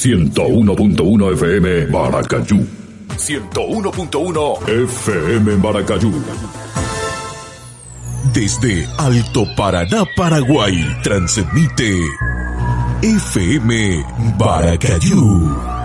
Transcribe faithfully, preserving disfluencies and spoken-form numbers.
ciento uno punto uno F M Maracayú. ciento uno punto uno F M Maracayú. Desde Alto Paraná, Paraguay, transmite F M Maracayú.